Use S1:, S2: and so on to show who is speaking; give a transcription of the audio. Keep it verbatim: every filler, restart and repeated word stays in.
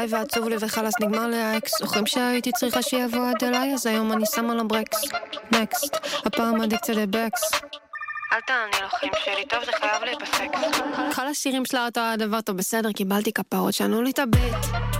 S1: ועצוב לי וחלס נגמר לי האקס. זוכרים שהייתי צריכה שיבוא עד אליי, אז היום אני שמה לו ברקס. נקסט, הפעם אדיקציה לבקס. אל תעני לחיים שלי, טוב זה חייב להיפסק. כל השירים שלה אותו הדבר טוב בסדר, קיבלתי כפרות שענו לי את הביט.